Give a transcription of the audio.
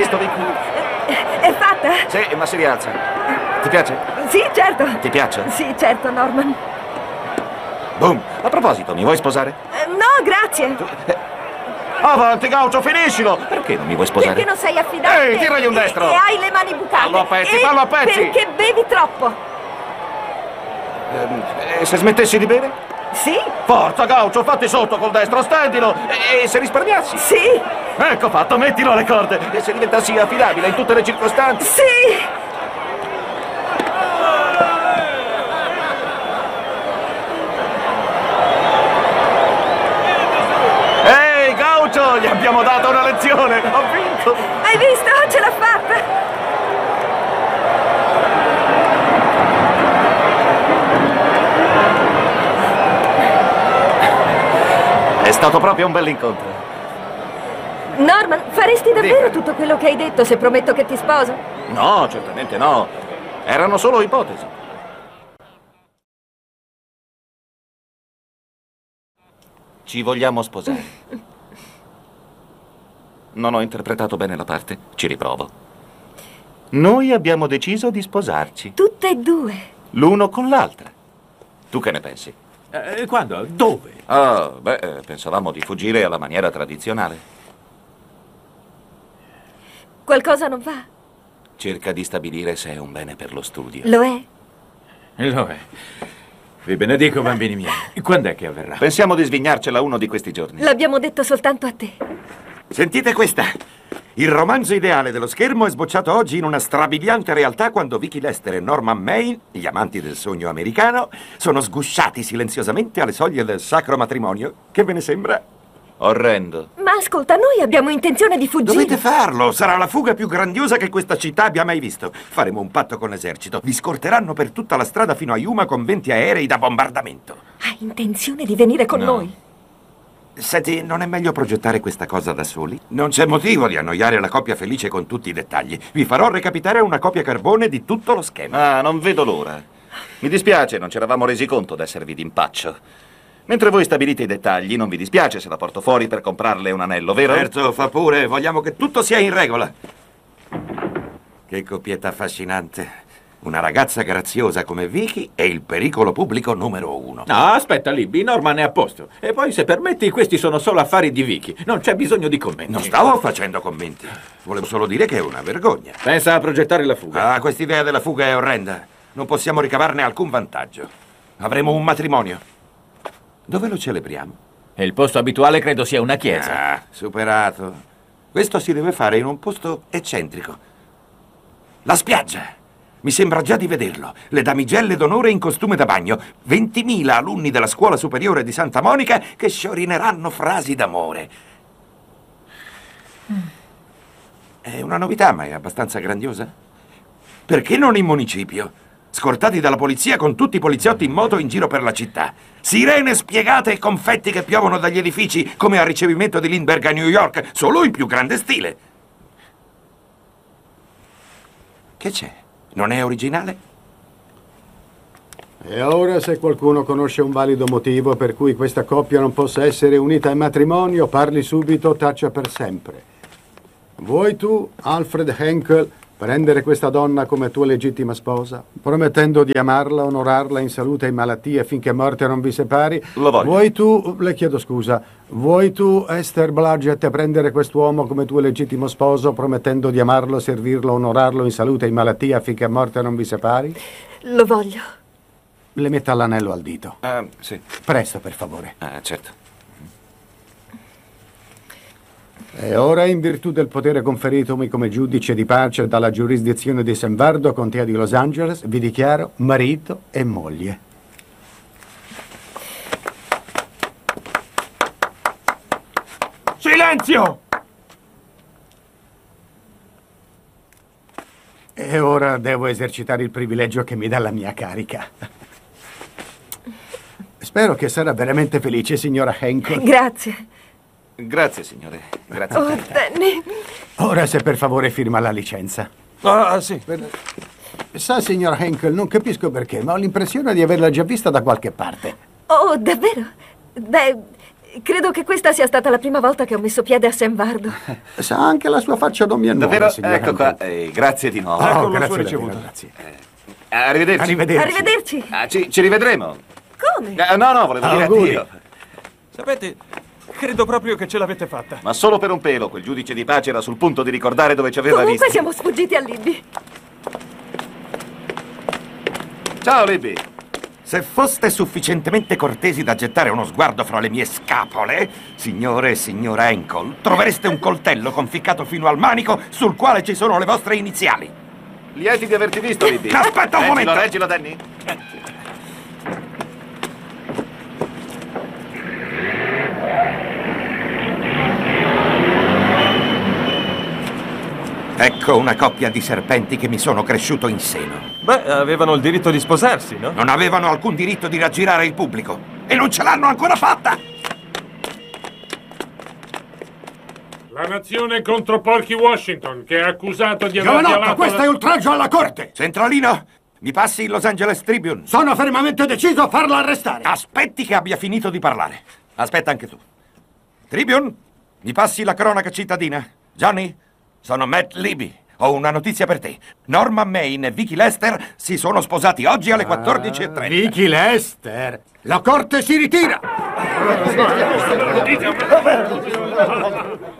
visto, Vicky? È fatta? Sì, ma si rialza. Ti piace? Sì, certo. Ti piace? Sì, certo, Norman. Boom. A proposito, mi vuoi sposare? No, grazie. Avanti, Gaucho, finiscilo! Perché non mi vuoi sposare? Perché non sei affidabile. Ehi, tiragli un destro! E hai le mani bucate. Fallo a pezzi, E fallo a pezzi! Perché bevi troppo. Se smettessi di bere? Sì? Forza, Gaucho, fatti sotto col destro, stendilo! E se risparmiassi? Sì? Ecco fatto, mettilo alle corde! E se diventassi affidabile in tutte le circostanze? Sì! Ehi, Gaucho, gli abbiamo dato una lezione! Ho vinto! Hai visto? Ce l'ha fatta! È stato proprio un bell'incontro. Norman, faresti davvero Dica. tutto quello che hai detto se prometto che ti sposo? No, certamente no. Erano solo ipotesi. Ci vogliamo sposare. Non ho interpretato bene la parte. Ci riprovo. Noi abbiamo deciso di sposarci. Tutte e due. L'uno con l'altra. Tu che ne pensi? Quando? Dove? Pensavamo di fuggire alla maniera tradizionale. Qualcosa non va? Cerca di stabilire se è un bene per lo studio. Lo è? Lo è. Vi benedico, bambini miei. Quando è che avverrà? Pensiamo di svignarcela uno di questi giorni. L'abbiamo detto soltanto a te. Sentite questa. Il romanzo ideale dello schermo è sbocciato oggi in una strabiliante realtà quando Vicky Lester e Norman Maine, gli amanti del sogno americano, sono sgusciati silenziosamente alle soglie del sacro matrimonio. Che ve ne sembra? Orrendo. Ma ascolta, noi abbiamo intenzione di fuggire. Dovete farlo! Sarà la fuga più grandiosa che questa città abbia mai visto. Faremo un patto con l'esercito. Vi scorteranno per tutta la strada fino a Yuma con 20 aerei da bombardamento. Hai intenzione di venire con No. noi? Senti, non è meglio progettare questa cosa da soli? Non c'è motivo di annoiare la coppia felice con tutti i dettagli. Vi farò recapitare una copia carbone di tutto lo schema. Ah, non vedo l'ora. Mi dispiace, non ci eravamo resi conto d'esservi d'impaccio. Mentre voi stabilite i dettagli, non vi dispiace se la porto fuori per comprarle un anello, vero? Certo, fa pure. Vogliamo che tutto sia in regola. Che coppietta affascinante. Una ragazza graziosa come Vicky è il pericolo pubblico numero 1. No, aspetta, Libby, Norman è a posto. E poi, se permetti, questi sono solo affari di Vicky. Non c'è bisogno di commenti. Non stavo facendo commenti. Volevo solo dire che è una vergogna. Pensa a progettare la fuga. Ah, quest'idea della fuga è orrenda. Non possiamo ricavarne alcun vantaggio. Avremo un matrimonio. Dove lo celebriamo? E il posto abituale credo sia una chiesa. Ah, superato. Questo si deve fare in un posto eccentrico. La spiaggia. Mi sembra già di vederlo. Le damigelle d'onore in costume da bagno. 20.000 alunni della scuola superiore di Santa Monica che sciorineranno frasi d'amore. È una novità, ma è abbastanza grandiosa. Perché non in municipio? Scortati dalla polizia con tutti i poliziotti in moto in giro per la città. Sirene spiegate e confetti che piovono dagli edifici come al ricevimento di Lindbergh a New York, solo in più grande stile. Che c'è? Non è originale? E ora, se qualcuno conosce un valido motivo per cui questa coppia non possa essere unita in matrimonio, parli subito, taccia per sempre. Vuoi tu, Alfred Henkel, prendere questa donna come tua legittima sposa, promettendo di amarla, onorarla in salute e in malattia finché morte non vi separi? Lo voglio. Vuoi tu, le chiedo scusa, vuoi tu, Esther Blodgett, prendere quest'uomo come tuo legittimo sposo, promettendo di amarlo, servirlo, onorarlo in salute e in malattia finché morte non vi separi? Lo voglio. Le metta l'anello al dito. Ah, sì. Presto, per favore. Ah, certo. E ora, in virtù del potere conferitomi come giudice di pace dalla giurisdizione di San Vardo, contea di Los Angeles, vi dichiaro marito e moglie. Silenzio! E ora devo esercitare il privilegio che mi dà la mia carica. Spero che sarà veramente felice, signora Henkel. Grazie. Grazie, signore. Grazie. Oh, Danny. Ora, se per favore firma la licenza. Ah, sì. Sa, signor Henkel, non capisco perché, ma ho l'impressione di averla già vista da qualche parte. Oh, davvero? Beh, Credo che questa sia stata la prima volta che ho messo piede a San Vardo. Sa anche la sua faccia d'omia nuova, Davvero? signor Ecco qua. Hancock. Grazie di nuovo. Oh, Ecco la grazie sua davvero, ricevuta. grazie. Arrivederci. Arrivederci. Arrivederci. Ah, ci rivedremo. Come? No, volevo dire Auguri. addio. Sapete, credo proprio che ce l'avete fatta. Ma solo per un pelo, quel giudice di pace era sul punto di ricordare dove ci aveva Comunque visti. siamo sfuggiti a Libby. Ciao, Libby. Se foste sufficientemente cortesi da gettare uno sguardo fra le mie scapole, signore e signora Hancock, trovereste un coltello conficcato fino al manico sul quale ci sono le vostre iniziali. Lieti di averti visto, Libby. Aspetta un momento. Reggilo, Danny. Ecco una coppia di serpenti che mi sono cresciuto in seno. Beh, avevano il diritto di sposarsi, no? Non avevano alcun diritto di raggirare il pubblico e non ce l'hanno ancora fatta! La nazione contro Porky Washington, che è accusato di aver Giovanotto, violato questo è oltraggio alla corte! Centralino, mi passi il Los Angeles Tribune? Sono fermamente deciso a farlo arrestare! Aspetti che abbia finito di parlare. Aspetta anche tu. Tribune, mi passi la cronaca cittadina? Johnny, sono Matt Libby. Ho una notizia per te. Norman Maine e Vicky Lester si sono sposati oggi alle 14:30. Vicky Lester! La corte si ritira!